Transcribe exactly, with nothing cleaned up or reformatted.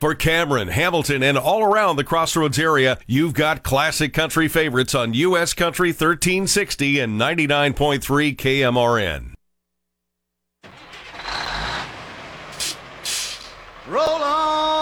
For Cameron, Hamilton, and all around the Crossroads area, you've got classic country favorites on U S Country thirteen sixty and ninety-nine point three K M R N. Roll on!